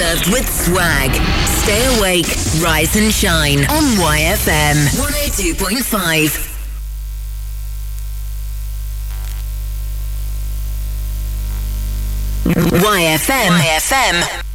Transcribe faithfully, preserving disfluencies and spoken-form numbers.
Served with swag. Stay awake, rise and shine on Y F M one oh two point five. Y F M. Y F M.